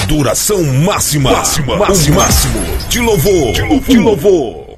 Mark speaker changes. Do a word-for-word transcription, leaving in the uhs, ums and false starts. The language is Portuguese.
Speaker 1: Adoração máxima. Máxima. máxima. O máximo de louvor. De louvor. De louvor.